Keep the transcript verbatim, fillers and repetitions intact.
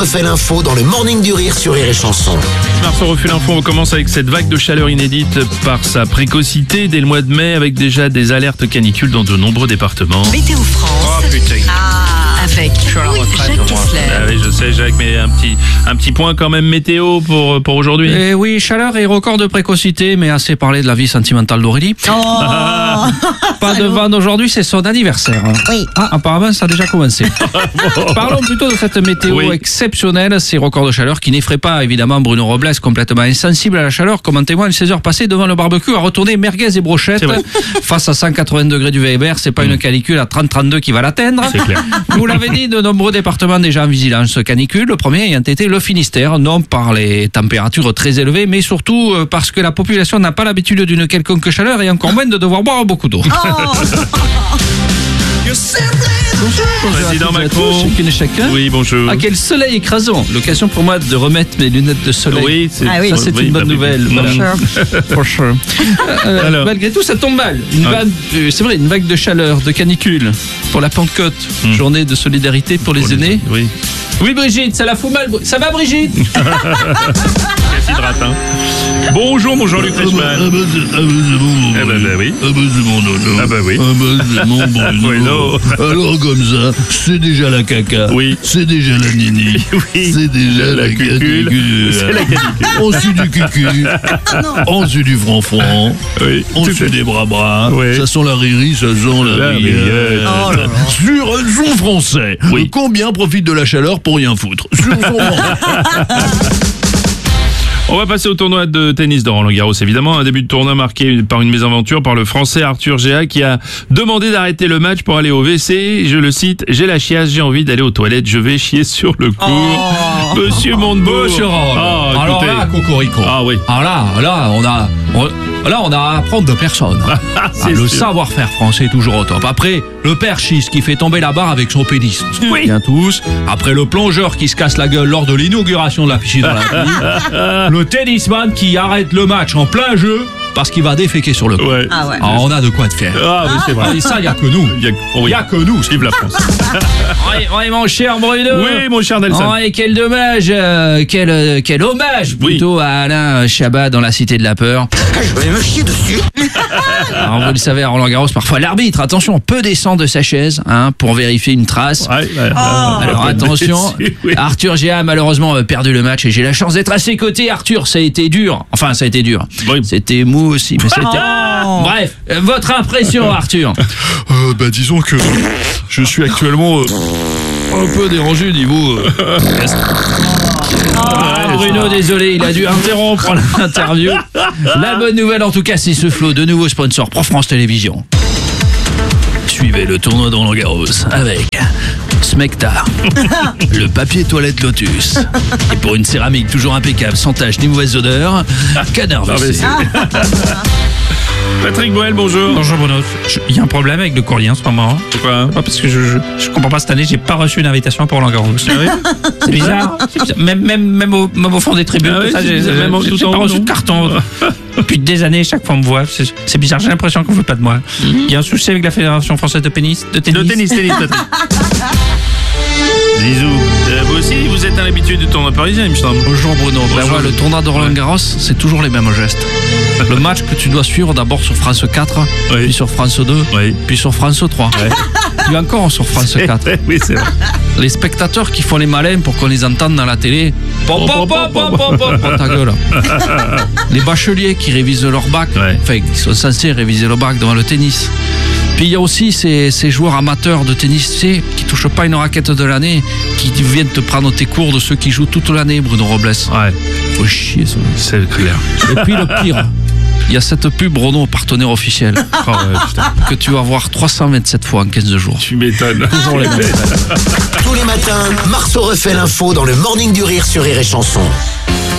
Refait l'info dans le Morning du Rire sur Rire et Chanson. Marceau refait l'info, on commence avec cette vague de chaleur inédite par sa précocité dès le mois de mai avec déjà des alertes canicules dans de nombreux départements. Météo France. Oh putain. Ah, avec Je suis à la oui, retraite, Jacques moi. Kessler. Ah oui, je sais Jacques, mais un petit, un petit point quand même météo pour, pour aujourd'hui. Eh oui, chaleur et record de précocité, mais assez parlé de la vie sentimentale d'Aurélie. Oh. Pas de vanne aujourd'hui, c'est son anniversaire. Oui. Ah, apparemment, ça a déjà commencé. Parlons plutôt de cette météo Oui. exceptionnelle, ces records de chaleur qui n'effraient pas évidemment Bruno Robles, complètement insensible à la chaleur, comme en témoigne ses heures passées devant le barbecue à retourner merguez et brochettes. C'est vrai. Face à cent quatre-vingts degrés du Weber, c'est pas une canicule à trente trente-deux qui va l'atteindre. C'est clair. Vous l'avez dit, de nombreux départements déjà en vigilance canicule. Le premier ayant été le Finistère, non par les températures très élevées, mais surtout euh, parce que la population n'a pas l'habitude d'une quelconque chaleur et encore moins de devoir boire beaucoup d'eau. Président Bonjour à toutes et à Macron. tous, chacune et chacun. Oui, bonjour. Ah, quel soleil écrasant. L'occasion pour moi de remettre mes lunettes de soleil. Oui, c'est, Ah oui. Ça, c'est oui, une bonne bah, nouvelle. oui. Voilà. Franchement. Euh, Alors. Malgré tout, ça tombe mal. Une Ah. vague, euh, c'est vrai, une vague de chaleur, de canicule pour la Pentecôte. Hmm. Journée de solidarité pour les Pour les- aînés. Oui. Oui, Brigitte, ça la fout mal. Ça va, Brigitte? Hydrate, hein. Bonjour, mon Jean-Luc Ah bah, Reichmann. ah bah, c'est ah bah, c'est bon, mon Eh ben, Bruno. bah oui. Ah bah, c'est mon nono. Ah bah oui. Ah bah, c'est mon Bruno. Bruno. Alors comme ça, c'est déjà la caca. Oui. C'est déjà la nini. Oui. C'est déjà La la, cucule. canicule. C'est la canicule. On suit du cucu. On suit du franc-franc. Oui. On Tout suit est- des bras-bras. Oui. Ça sent la riri, ça sent la, La rillette. rillette. Oh là là. Sur un son français, Oui. combien profite de la chaleur pour rien foutre? Sur son On va passer au tournoi de tennis de Roland-Garros, évidemment. Un début de tournoi marqué par une mésaventure par le Français Arthur Géa qui a demandé d'arrêter le match pour aller au W C. Je le cite, j'ai la chiasse, j'ai envie d'aller aux toilettes, je vais chier sur le court. Monsieur Montebourg. Monsieur Roll. Ah, Alors écoutez. là, Cocorico. Ah oui. Alors là, là, on a, on- là, on a à apprendre de personne. Ah, Ah, c'est le sûr. savoir-faire français est toujours au top. Après, le perchiste qui fait tomber la barre avec son pénis. On se Oui. souvient tous. Après, le plongeur qui se casse la gueule lors de l'inauguration de la piscine olympique. Le tennisman qui arrête le match en plein jeu parce qu'il va déféquer sur le court. Ouais. Ah ouais. Ah, on a de quoi te faire. Ah oui, c'est vrai. Et ça, il n'y a que nous. Il y a, Il oui. n'y a que nous. Vive la France. Oui, oui, mon cher Bruno. Oui, mon cher Nelson. Oh, et quel dommage, euh, quel, euh, quel hommage Oui. plutôt à Alain Chabat dans la Cité de la Peur. Je vais me chier dessus. Alors, vous le savez, à Roland-Garros, parfois l'arbitre, attention, peut descendre de sa chaise hein, pour vérifier une trace. Ouais, ouais, Alors ouais. attention, Déçu, oui. Arthur Géa a malheureusement euh, perdu le match et j'ai la chance d'être à ses côtés. Arthur, ça a été dur. Enfin, ça a été dur. Oui. C'était mou aussi, mais c'était... Bref, euh, votre impression, Arthur? Euh, bah disons que je suis actuellement euh, un peu dérangé au niveau euh, Ah, Bruno, désolé, il a dû interrompre l'interview. La bonne nouvelle, en tout cas, c'est ce flot de nouveaux sponsors pour France Télévisions. Suivez le tournoi de Roland-Garros avec Smecta, le papier toilette Lotus, et pour une céramique toujours impeccable, sans tache ni mauvaise odeur, Canard Ah, mais W C. c'est- Patrick Boel, bonjour. Bonjour Bruno, Je- il y a un problème avec le courrier en ce moment. Pourquoi? Pas parce que je, je, je comprends pas, cette année, j'ai pas reçu d'invitation pour Roland Garros. C'est bizarre. C'est bizarre. Même, même, même, au, même au fond des tribunes, Ah oui, tout ça, c'est j'ai bizarre, j'ai- même en- j'ai tout en pas haut, reçu non de carton. Depuis des années, chaque fois on me voit. C'est c'est bizarre, j'ai l'impression qu'on veut pas de moi. Il y a un souci avec la Fédération française de tennis. De tennis. De tennis, tennis, Patrick. Zizou, euh, vous aussi, vous êtes un habitué du tournoi parisien, il me semble. Bonjour Bruno. Ben Bonjour. ouais, le tournoi de Roland-Garros, c'est toujours les mêmes gestes. Le match que tu dois suivre d'abord sur France quatre, Oui. puis sur France deux, Oui. puis sur France trois, puis encore sur France quatre. Oui, c'est vrai. Les spectateurs qui font les malins pour qu'on les entende dans la télé. Pom, pom, pom, pom, pom, pom, pom, ta gueule. Les bacheliers qui révisent leur bac, Ouais. enfin, qui sont censés réviser leur bac devant le tennis. Puis il y a aussi ces, ces joueurs amateurs de tennis, tu sais, qui touchent pas une raquette de l'année, qui viennent te prendre tes cours de ceux qui jouent toute l'année, Bruno Robles. Ouais, Faut chier, ça. c'est clair. Et puis le pire, il y a cette pub Renault, partenaire officiel, Oh, ouais, putain. que tu vas voir trois cent vingt-sept fois en quinze jours. Tu m'étonnes. Toujours les mêmes. Tous les matins, Marceau refait l'info dans le Morning du Rire sur Rire et Chanson.